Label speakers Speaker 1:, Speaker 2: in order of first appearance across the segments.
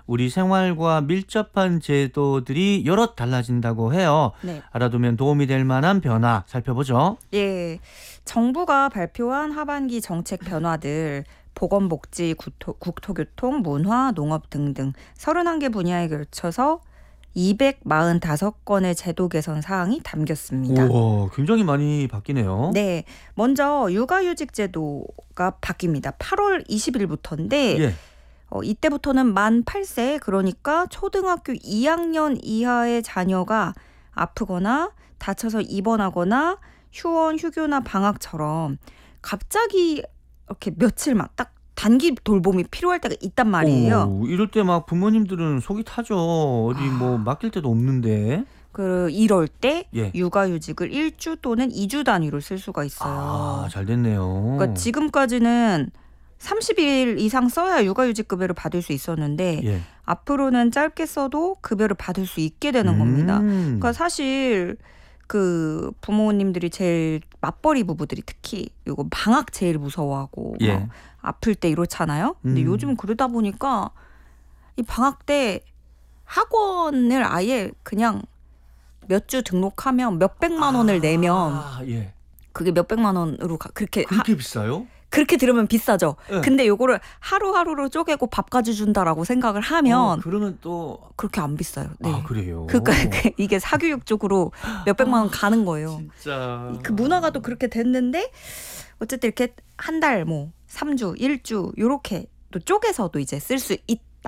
Speaker 1: 우리 생활과 밀접한 제도들이 여럿 달라진다고 해요.
Speaker 2: 네.
Speaker 1: 알아두면 도움이 될 만한 변화 살펴보죠.
Speaker 2: 예, 정부가 발표한 하반기 정책 변화들 보건복지, 국토교통, 문화, 농업 등등 31개 분야에 걸쳐서 245건의 제도 개선 사항이 담겼습니다.
Speaker 1: 우와, 굉장히 많이 바뀌네요.
Speaker 2: 네, 먼저 육아휴직 제도가 바뀝니다. 8월 20일부터인데
Speaker 1: 예.
Speaker 2: 이때부터는 만 8세, 그러니까 초등학교 2학년 이하의 자녀가 아프거나 다쳐서 입원하거나 휴원, 휴교나 방학처럼 갑자기 이렇게 며칠 막 딱 단기 돌봄이 필요할 때가 있단 말이에요.
Speaker 1: 오, 이럴 때 막 부모님들은 속이 타죠. 어디 뭐 맡길 데도 없는데.
Speaker 2: 이럴 때
Speaker 1: 예.
Speaker 2: 육아휴직을 1주 또는 2주 단위로 쓸 수가 있어요.
Speaker 1: 아, 잘 됐네요.
Speaker 2: 그러니까 지금까지는 30일 이상 써야 육아휴직 급여를 받을 수 있었는데
Speaker 1: 예.
Speaker 2: 앞으로는 짧게 써도 급여를 받을 수 있게 되는 겁니다. 그러니까 사실 그 부모님들이 제일 맞벌이 부부들이 특히 이거 방학 제일 무서워하고
Speaker 1: 예.
Speaker 2: 막 아플 때 이렇잖아요. 근데 요즘 그러다 보니까 이 방학 때 학원을 아예 그냥 몇 주 등록하면 몇백만 원을 내면
Speaker 1: 예.
Speaker 2: 그게 몇백만 원으로 그렇게
Speaker 1: 비싸요?
Speaker 2: 그렇게 들으면 비싸죠.
Speaker 1: 네.
Speaker 2: 근데 요거를 하루하루로 쪼개고 밥까지 준다라고 생각을 하면
Speaker 1: 그러면 또
Speaker 2: 그렇게 안 비싸요. 네.
Speaker 1: 아, 그래요.
Speaker 2: 그러니까 이게 사교육 쪽으로 몇백만 원 가는 거예요.
Speaker 1: 진짜
Speaker 2: 그 문화가 또 그렇게 됐는데 어쨌든 이렇게 한 달 뭐 3주, 1주 요렇게 또 쪼개서도 이제 쓸 수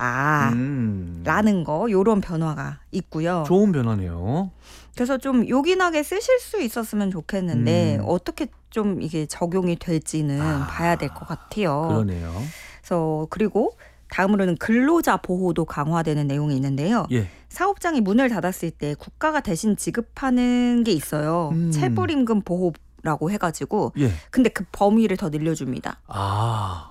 Speaker 2: 있다라는 거 요런 변화가 있고요.
Speaker 1: 좋은 변화네요.
Speaker 2: 그래서 좀 요긴하게 쓰실 수 있었으면 좋겠는데 어떻게 좀 이게 적용이 될지는 봐야 될 것 같아요.
Speaker 1: 그러네요.
Speaker 2: 그래서 그리고 다음으로는 근로자 보호도 강화되는 내용이 있는데요.
Speaker 1: 예.
Speaker 2: 사업장이 문을 닫았을 때 국가가 대신 지급하는 게 있어요. 체불임금 보호라고 해가지고.
Speaker 1: 예.
Speaker 2: 근데 그 범위를 더 늘려줍니다.
Speaker 1: 아.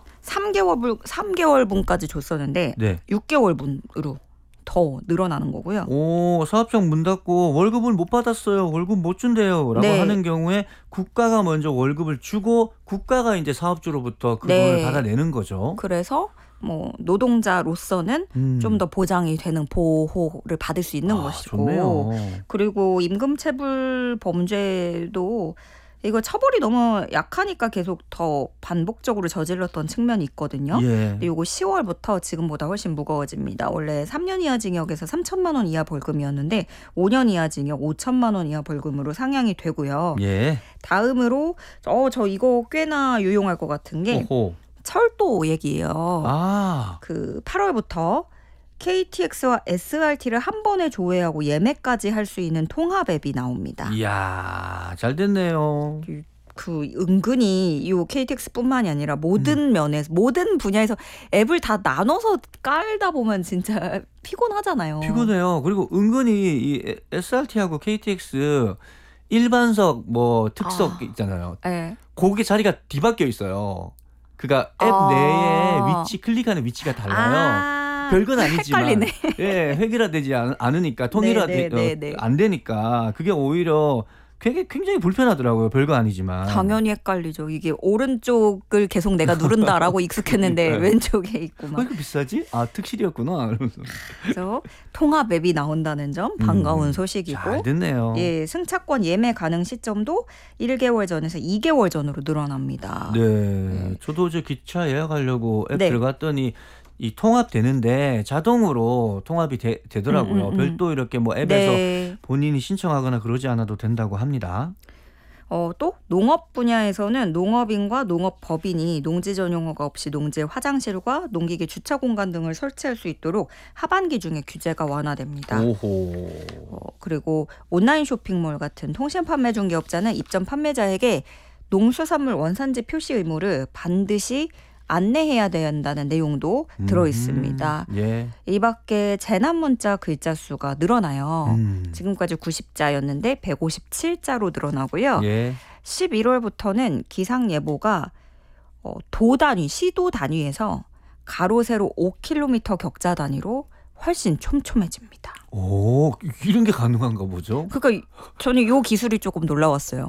Speaker 2: 3개월분까지 줬었는데
Speaker 1: 네.
Speaker 2: 6개월분으로 더 늘어나는 거고요.
Speaker 1: 오, 사업장 문 닫고 월급을 못 받았어요. 월급 못 준대요. 라고
Speaker 2: 네.
Speaker 1: 하는 경우에 국가가 먼저 월급을 주고 국가가 이제 사업주로부터 그
Speaker 2: 네.
Speaker 1: 돈을 받아내는 거죠.
Speaker 2: 그래서 뭐 노동자로서는 좀 더 보장이 되는 보호를 받을 수 있는 것이고.
Speaker 1: 좋네요.
Speaker 2: 그리고 임금체불 범죄도 이거 처벌이 너무 약하니까 계속 더 반복적으로 저질렀던 측면이 있거든요.
Speaker 1: 예.
Speaker 2: 근데 이거 10월부터 지금보다 훨씬 무거워집니다. 원래 3년 이하 징역에서 3천만 원 이하 벌금이었는데 5년 이하 징역 5천만 원 이하 벌금으로 상향이 되고요.
Speaker 1: 예.
Speaker 2: 다음으로 저 이거 꽤나 유용할 것 같은 게
Speaker 1: 오호.
Speaker 2: 철도 얘기예요.
Speaker 1: 아.
Speaker 2: 그 8월부터 KTX와 SRT를 한 번에 조회하고 예매까지 할 수 있는 통합 앱이 나옵니다.
Speaker 1: 이야, 잘 됐네요.
Speaker 2: 그 은근히 이 KTX뿐만이 아니라 모든 면에서 모든 분야에서 앱을 다 나눠서 깔다 보면 진짜 피곤하잖아요.
Speaker 1: 피곤해요. 그리고 은근히 이 SRT하고 KTX 일반석 뭐 특석 있잖아요.
Speaker 2: 네.
Speaker 1: 거기 자리가 뒤바뀌어 있어요. 그러니까 앱 내에 위치 클릭하는 위치가 달라요. 별건 아니지만
Speaker 2: 헷갈리네.
Speaker 1: 예, 획일화되지 않으니까 통일화 안 되니까 그게 오히려 굉장히 불편하더라고요. 별거 아니지만.
Speaker 2: 당연히 헷갈리죠. 이게 오른쪽을 계속 내가 누른다라고 익숙했는데
Speaker 1: 그러니까요.
Speaker 2: 왼쪽에 있고 막.
Speaker 1: 왜 이렇게 비싸지? 아, 특실이었구나. 이러면서.
Speaker 2: 그래서 통합 앱이 나온다는 점 반가운 소식이고.
Speaker 1: 잘 됐네요.
Speaker 2: 예, 승차권 예매 가능 시점도 1개월 전에서 2개월 전으로 늘어납니다.
Speaker 1: 네. 저도 저 기차 예약하려고 앱
Speaker 2: 네.
Speaker 1: 들어갔더니 이 통합되는데 자동으로 통합이 되더라고요. 별도 이렇게 뭐 앱에서
Speaker 2: 네.
Speaker 1: 본인이 신청하거나 그러지 않아도 된다고 합니다.
Speaker 2: 또 농업 분야에서는 농업인과 농업법인이 농지 전용허가 없이 농지에 화장실과 농기계 주차 공간 등을 설치할 수 있도록 하반기 중에 규제가 완화됩니다.
Speaker 1: 오호.
Speaker 2: 그리고 온라인 쇼핑몰 같은 통신 판매 중개업자는 입점 판매자에게 농수산물 원산지 표시 의무를 반드시 안내해야 된다는 내용도 들어 있습니다.
Speaker 1: 예.
Speaker 2: 이 밖에 재난 문자 글자 수가 늘어나요. 지금까지 90자였는데 157자로 늘어나고요.
Speaker 1: 예.
Speaker 2: 11월부터는 기상 예보가 도 단위, 시도 단위에서 가로 세로 5km 격자 단위로 훨씬 촘촘해집니다.
Speaker 1: 오, 이런 게 가능한가 보죠?
Speaker 2: 그러니까 저는 이 기술이 조금 놀라웠어요.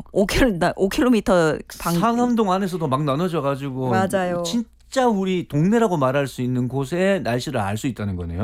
Speaker 2: 5km
Speaker 1: 상암동 안에서도 막 나눠져 가지고
Speaker 2: 맞아요.
Speaker 1: 진짜 우리 동네라고 말할 수 있는 곳의 날씨를 알 수 있다는 거네요.